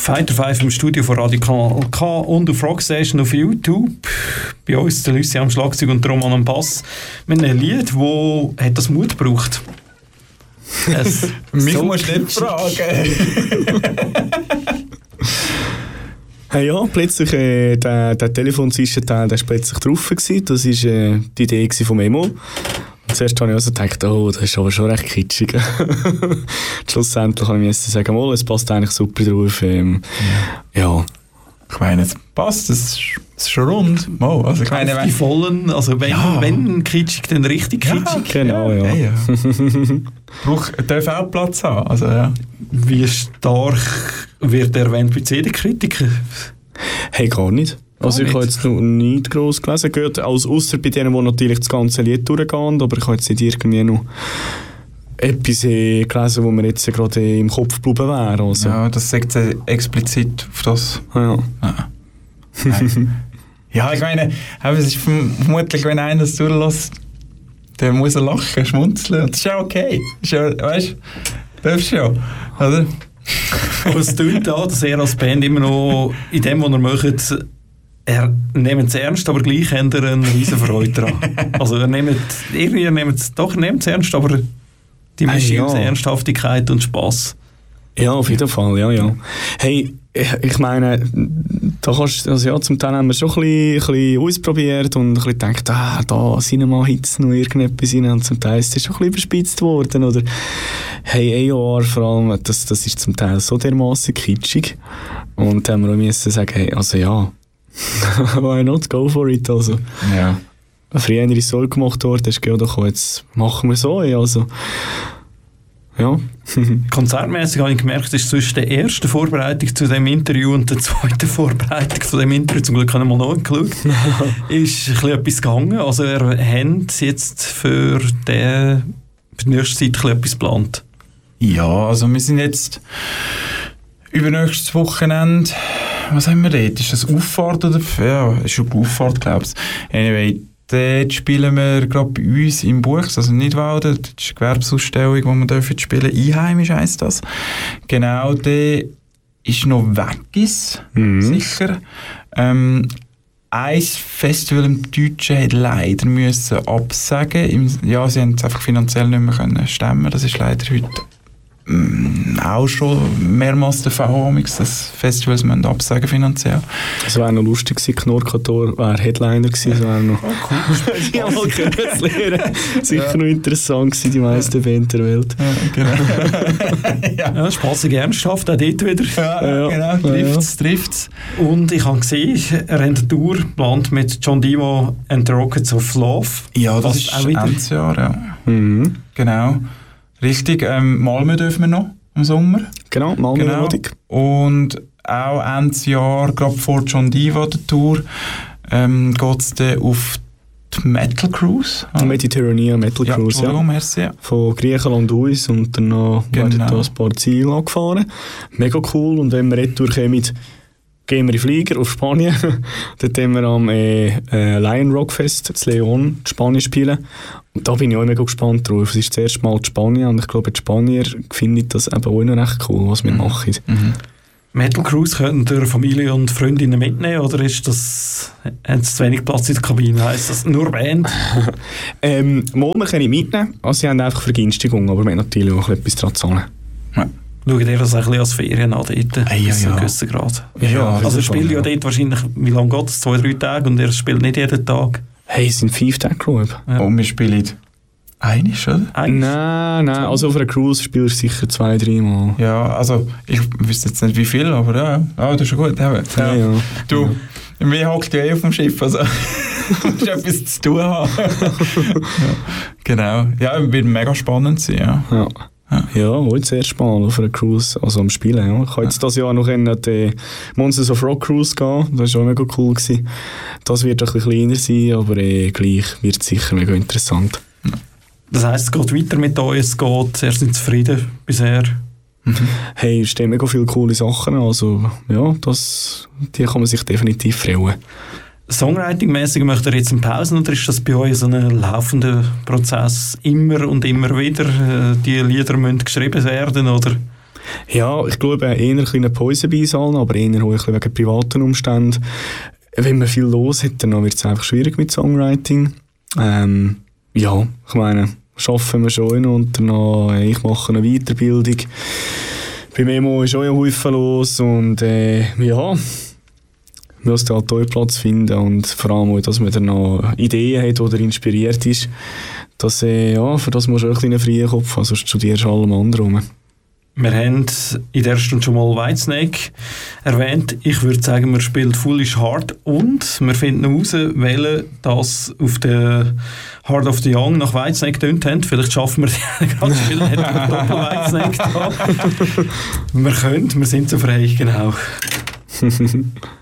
Fighter 5 im Studio von Radio Kanal K und auf Rockstation auf YouTube. Bei uns der Lucy am Schlagzeug und der Roman am Bass. Mit einem Lied, wo hat das Mut gebraucht? Mich musst du nicht fragen. Hey, ja, plötzlich der Telefonzwischenteil, der war plötzlich drauf gewesen. Das war die Idee von Memo. Und zuerst habe ich also gedacht, oh, das ist aber schon recht kitschig. Schlussendlich habe ich sagen, es passt eigentlich super drauf. Ja. Ich meine, es passt, es ist schon rund. Oh, also ich meine, die vollen, also wenn kitschig, dann richtig kitschig. Genau, ja. Darf auch Platz haben. Also, ja. Wie stark wird erwähnt bei CD-Kritikern? Hey, gar nicht. Also ich habe jetzt noch nicht gross gelesen, gehört, ausser bei denen, die natürlich das ganze Lied durchgehen, aber ich habe jetzt nicht irgendwie noch etwas gelesen, wo mir jetzt gerade im Kopf geblieben wäre. Also. Ja, das sagt explizit auf das. Ja. Ja, ich meine, es ist vermutlich, wenn einer das durchlässt, dann muss er lachen, schmunzeln. Und das ist ja okay. Das ist ja, weißt du, darfst du ja, oder? Aber es tut da, dass er als Band immer noch in dem, was er macht, er nimmt es ernst, aber gleich hat er eine riesen Freude daran. Also er nimmt es ernst, aber die Mischung aus Ernsthaftigkeit und Spass. Ja, auf jeden Fall, ja. Hey, ich meine, da kannst, also ja, zum Teil haben wir schon ein bisschen ausprobiert und ein bisschen gedacht, da Cinema-Hits noch irgendetwas rein, und zum Teil ist das schon ein bisschen überspitzt worden, oder hey, AOR vor allem, das ist zum Teil so dermassen kitschig, und da haben wir auch müssen sagen, hey, also ja, why not, go for it, also. Ja. Früher ist so gemacht worden, hast du gedacht, jetzt machen wir so, also. Ja. Konzertmäßig habe ich gemerkt, ist zwischen der ersten Vorbereitung zu dem Interview und der zweiten Vorbereitung von dem Interview, zum Glück habe ich mal nachgeschaut, ist ein bisschen etwas gegangen. Also wir haben jetzt für die nächste Zeit ein bisschen etwas geplant. Ja, also wir sind jetzt über nächstes Wochenende, was haben wir dort? Ist das Auffahrt oder? Ja, ist schon Auffahrt, glaube ich. Anyway, dort spielen wir gerade bei uns im Buchs, also in Nidwalden. Das ist eine Gewerbesausstellung, die wir dürfen spielen. Einheimisch heisst das. Genau, der ist noch Weggis, sicher. Ein Festival im Deutschen hat leider müssen absagen. Sie haben es einfach finanziell nicht mehr stemmen. Das ist leider heute auch schon mehrmals der Fall, dass Festivals absagen finanziell. Es wäre noch lustig gewesen, Knorkator wäre Headliner gewesen, das wäre noch... Oh, cool. Ich habe mal gehört, lernen. Sicher noch interessant gewesen, die meisten Bands der Welt. Ja, genau. Ja, spassig, ernsthaft, auch dort wieder. Ja, genau, trifft's. Und ich habe gesehen, er hat eine Tour geplant mit John Devo and the Rockets of Love. Ja, das ist auch wieder Endsjahr, ja. Mhm. Genau. Richtig, Malmö dürfen wir noch im Sommer. Genau, Malmö Melodic. Und auch Endsjahr, gerade vor John Devo der Tour, geht es dann auf die Metal Cruise. Mediterranean Metal Cruise, ja. Merci, ja. Von Griechenland aus und dann werden da ein paar Ziele angefahren. Mega cool, und wenn wir retour kommen, gehen wir in Flieger auf Spanien. Dort haben wir am Lion Rock Fest in León in Spanien spielen. Und da bin ich auch mega gespannt drauf. Es ist das erste Mal in Spanien, und ich glaube, die Spanier finden das eben auch noch recht cool, was wir machen. Mhm. Metal Cruise könnt ihr Familie und Freundinnen mitnehmen, oder ist das, haben sie zu wenig Platz in der Kabine? Heisst das nur Band? Mal, wir können mitnehmen. Also sie haben einfach Vergünstigung, aber wir haben natürlich auch etwas daran zu zahlen. Ja. Schaut ihr das ein bisschen als Ferien an dort? Bis zu einem gewissen Grad. Ja, also ihr spielt ja dort wahrscheinlich, wie lange geht es? 2-3 Tage, und ihr spielt nicht jeden Tag? Hey, es sind 5 Tage, glaube ich. Ja. Und wir spielen einiges, oder? Nein, also auf einer Cruise spielst du sicher 2-3 Mal. Ja, also ich wüsste jetzt nicht wie viel, aber ja, das ist schon gut. Ja. Du, wir hocken ja auf dem Schiff, also du musst etwas zu tun haben. Genau. Ja, wird mega spannend sein, ja. Ja, heute das erste Mal auf einer Cruise, also am Spielen. Ja. Ich habe jetzt dieses Jahr noch in die Monsters of Rock Cruise gehen, das war auch mega cool gewesen. Das wird ein bisschen kleiner sein, aber gleich wird es sicher mega interessant. Das heisst, es geht weiter mit euch, es geht, ihr seid zufrieden bisher? Hey, es stehen mega viele coole Sachen, also ja, die kann man sich definitiv freuen. Songwriting-mäßig möchtet ihr jetzt in Pausen, oder ist das bei euch so ein laufender Prozess, immer und immer wieder die Lieder müssen geschrieben werden, oder? Ja, ich glaube eher eine kleine Pause beisallen, aber eher wegen privaten Umständen. Wenn man viel los hat, dann wird es einfach schwierig mit Songwriting. Ja, ich meine, arbeiten wir schon und danach, ich mache eine Weiterbildung. Bei Memo ist auch ein Haufen los und ja, man muss halt einen Platz finden und vor allem auch, dass man dann noch Ideen hat oder inspiriert ist. Dass, ja, für das musst du auch ein kleiner freien Kopf haben, sonst studierst du allem anderen. Wir haben in der Stunde schon mal Whitesnake erwähnt. Ich würde sagen, wir spielen Foolish Heart und wir finden heraus, welche das auf der Heart of the Young nach Whitesnake getönt haben. Vielleicht schaffen wir die gerade spielen, hätten wir doppel Whitesnake da. Wir können, wir sind so frei, genau.